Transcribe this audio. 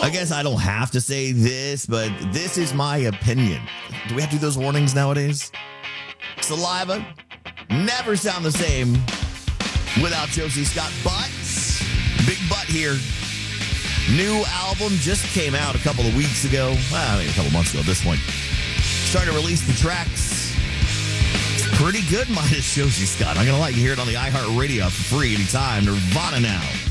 I guess I don't have to say this, but this is my opinion. Do we have to do those warnings nowadays? Saliva never sound the same without Josie Scott. But, big but here. New album just came out a couple of weeks ago. Well, maybe a couple months ago at this point. Starting to release the tracks. It's pretty good minus Josie Scott. I'm going to let you hear it on the iHeartRadio for free anytime. Nirvana now.